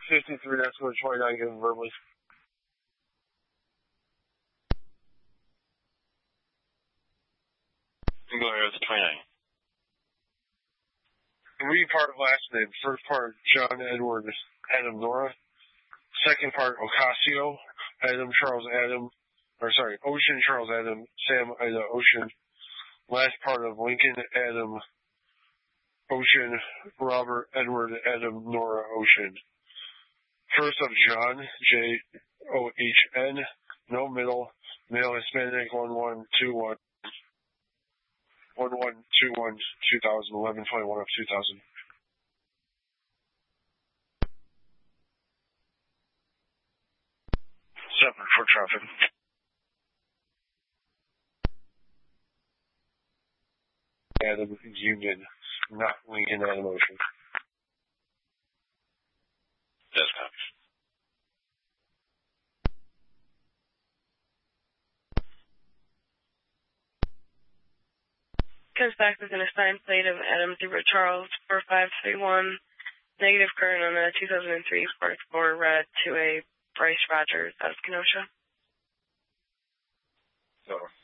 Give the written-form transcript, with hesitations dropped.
53, that's what 29 given verbally. Go ahead with 29. Read part of last name. First part, John Edward Adam Nora. Second part, Ocasio Adam Charles Adam. Ocean Charles Adam Sam Ida Ocean. Last part of Lincoln Adam Ocean Robert Edward Adam Nora Ocean. First of John John. No middle. Male Hispanic 1121. 1121 2011 21 of 2000. Separate for traffic. Adam Union, not Lincoln Adam Ocean. That's copies. Comes back with an assigned plate of Adam Thurber Charles 4531. Negative current on the 2003 Ford Explorer red to a Bryce Rogers out of Kenosha. So.